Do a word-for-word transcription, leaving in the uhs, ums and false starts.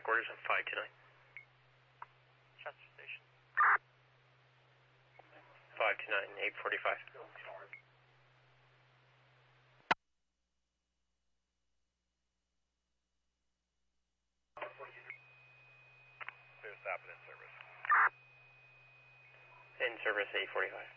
quarters of five two nine. Chester Station. five two nine, eight forty-five. Clear stop and in service. In service, eight forty-five.